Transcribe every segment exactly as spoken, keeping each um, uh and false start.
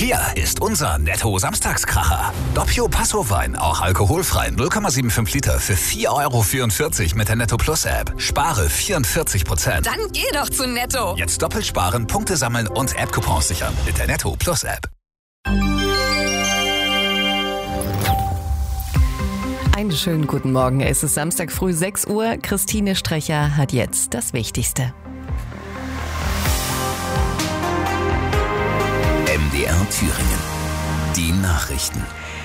Hier ist unser Netto-Samstagskracher. Doppio Passo-Wein, auch alkoholfrei, null Komma fünfundsiebzig Liter für vier Euro vierundvierzig mit der Netto Plus App. Spare vierundvierzig Prozent. Dann geh doch zu Netto. Jetzt doppelt sparen, Punkte sammeln und App-Coupons sichern mit der Netto Plus App. Einen schönen guten Morgen. Es ist Samstag früh sechs Uhr. Christine Strecher hat jetzt das Wichtigste. M D R Thüringen. Die Nachrichten.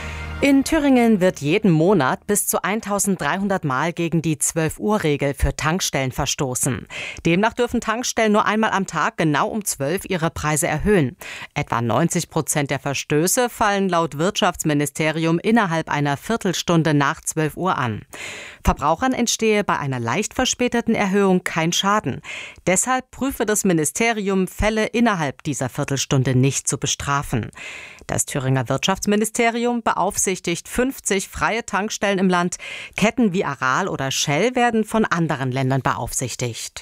In Thüringen wird jeden Monat bis zu eintausenddreihundert Mal gegen die zwölf-Uhr-Regel für Tankstellen verstoßen. Demnach dürfen Tankstellen nur einmal am Tag genau um zwölf ihre Preise erhöhen. Etwa neunzig Prozent der Verstöße fallen laut Wirtschaftsministerium innerhalb einer Viertelstunde nach zwölf Uhr an. Verbrauchern entstehe bei einer leicht verspäteten Erhöhung kein Schaden. Deshalb prüfe das Ministerium, Fälle innerhalb dieser Viertelstunde nicht zu bestrafen. Das Thüringer Wirtschaftsministerium beaufsichtigt fünfzig freie Tankstellen im Land. Ketten wie Aral oder Shell werden von anderen Ländern beaufsichtigt.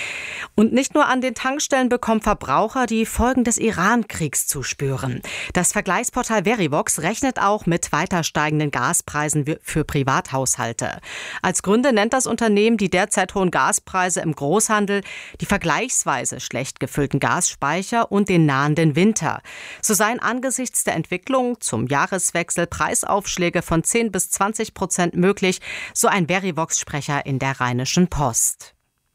Und nicht nur an den Tankstellen bekommen Verbraucher die Folgen des Iran-Kriegs zu spüren. Das Vergleichsportal Verivox rechnet auch mit weiter steigenden Gaspreisen für Privathaushalte. Als Gründe nennt das Unternehmen die derzeit hohen Gaspreise im Großhandel, die vergleichsweise schlecht gefüllten Gasspeicher und den nahenden Winter. So seien angesichts der Entwicklung zum Jahreswechsel Preisaufschläge von zehn bis zwanzig Prozent möglich, so ein Verivox-Sprecher in der Rheinischen Post.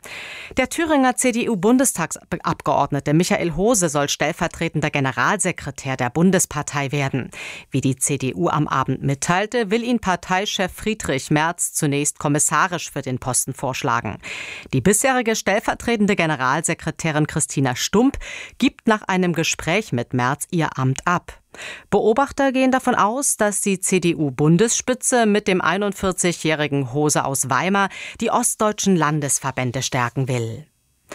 Der Thüringer C D U-Bundestagsabgeordnete Michael Hose soll stellvertretender Generalsekretär der Bundespartei werden. Wie die C D U am Abend mitteilte, will ihn Parteichef Friedrich Merz zunächst kommissarisch für den Posten vorschlagen. Die bisherige stellvertretende Generalsekretärin Christina Stump gibt nach einem Gespräch mit Merz ihr Amt ab. Beobachter gehen davon aus, dass die C D U-Bundesspitze mit dem einundvierzigjährigen Hose aus Weimar die ostdeutschen Landesverbände stärken will.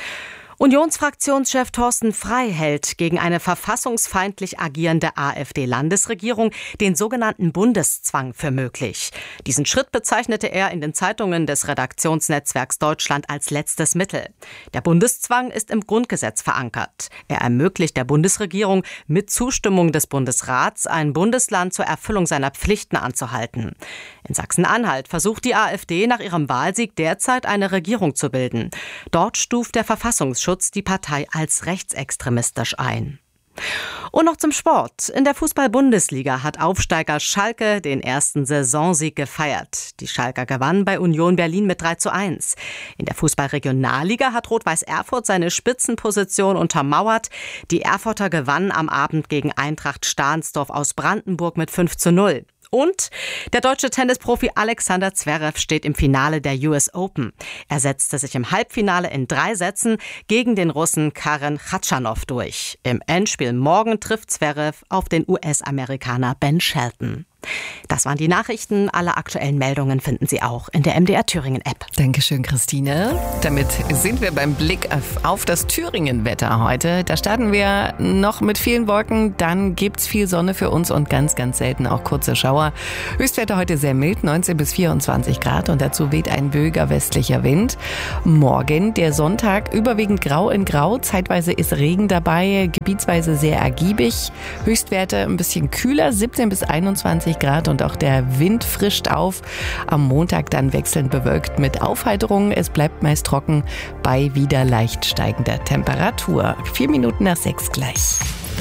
Unionsfraktionschef Thorsten Frey hält gegen eine verfassungsfeindlich agierende AfD-Landesregierung den sogenannten Bundeszwang für möglich. Diesen Schritt bezeichnete er in den Zeitungen des Redaktionsnetzwerks Deutschland als letztes Mittel. Der Bundeszwang ist im Grundgesetz verankert. Er ermöglicht der Bundesregierung mit Zustimmung des Bundesrats, ein Bundesland zur Erfüllung seiner Pflichten anzuhalten. In Sachsen-Anhalt versucht die AfD nach ihrem Wahlsieg derzeit eine Regierung zu bilden. Dort stuft der Verfassungsschutz die Partei als rechtsextremistisch ein. Und noch zum Sport. In der Fußball-Bundesliga hat Aufsteiger Schalke den ersten Saisonsieg gefeiert. Die Schalker gewannen bei Union Berlin mit drei zu eins. In der Fußball-Regionalliga hat Rot-Weiß Erfurt seine Spitzenposition untermauert. Die Erfurter gewannen am Abend gegen Eintracht Stahnsdorf aus Brandenburg mit fünf zu null. Und der deutsche Tennisprofi Alexander Zverev steht im Finale der U S Open. Er setzte sich im Halbfinale in drei Sätzen gegen den Russen Karen Khachanov durch. Im Endspiel morgen trifft Zverev auf den U S-Amerikaner Ben Shelton. Das waren die Nachrichten. Alle aktuellen Meldungen finden Sie auch in der M D R Thüringen App. Dankeschön, Christine. Damit sind wir beim Blick auf, auf das Thüringen-Wetter heute. Da starten wir noch mit vielen Wolken. Dann gibt's viel Sonne für uns und ganz, ganz selten auch kurze Schauer. Höchstwerte heute sehr mild, neunzehn bis vierundzwanzig Grad. Und dazu weht ein böiger westlicher Wind. Morgen, der Sonntag, überwiegend grau in grau. Zeitweise ist Regen dabei, gebietsweise sehr ergiebig. Höchstwerte ein bisschen kühler, siebzehn bis einundzwanzig Grad und auch der Wind frischt auf. Am Montag dann wechselnd bewölkt mit Aufheiterung. Es bleibt meist trocken bei wieder leicht steigender Temperatur. Vier Minuten nach sechs gleich.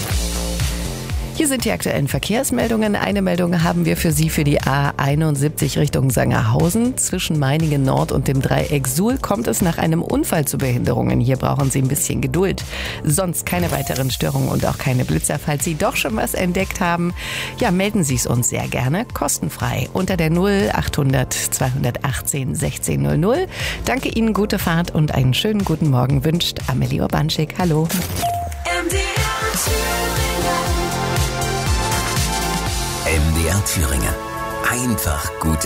Hier sind die aktuellen Verkehrsmeldungen. Eine Meldung haben wir für Sie für die A einundsiebzig Richtung Sangerhausen. Zwischen Meiningen Nord und dem Dreieck Suhl kommt es nach einem Unfall zu Behinderungen. Hier brauchen Sie ein bisschen Geduld. Sonst keine weiteren Störungen und auch keine Blitzer. Falls Sie doch schon was entdeckt haben, ja, melden Sie es uns sehr gerne kostenfrei unter der null achthundert zweihundertachtzehn sechzehn null null. Danke Ihnen, gute Fahrt und einen schönen guten Morgen wünscht Amelie Urbanschik. Hallo. M D R Thüringen. M D R Thüringen. Einfach gute